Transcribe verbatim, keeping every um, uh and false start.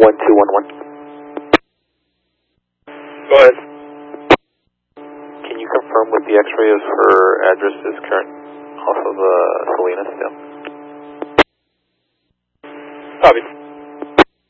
one two one one. Go ahead. Can you confirm what the X-ray is for address is current? Also the Salinas still. Copy.